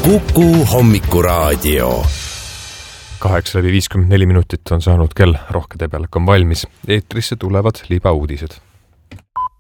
Kuku Hommikuraadio. 8:54 minutit on saanud kell, Rohke Debelk on valmis. Eetrisse tulevad libauudised.